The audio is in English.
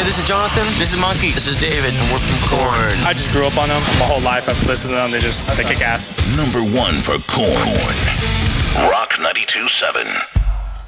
this is Jonathan. This is Monkey. This is David, and we're from Korn. I just grew up on them. My whole life I've listened to them. They kick ass. Number one for Korn. Rock 92.7.